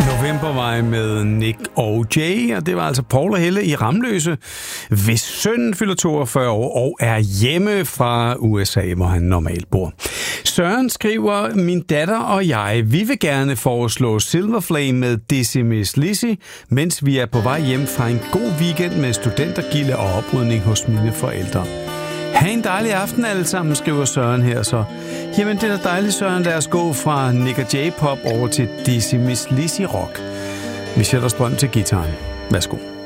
Novembervej med Nick og Jay, og det var altså Paul og Helle i Ramløse, hvis sønnen fylder 42 år og er hjemme fra USA, hvor han normalt bor. Søren skriver, min datter og jeg, vi vil gerne foreslå Silver Flame med Dizzy Miss Lizzy, mens vi er på vej hjem fra en god weekend med studentergilde og oprydning hos mine forældre. Ha' en dejlig aften alle sammen, skriver Søren her så. Jamen det er da dejligt, Søren. Lad os gå fra Nick og Jay pop over til Dizzy Miss Lizzy rock. Vi sætter strøm til gitaren. Værsgo.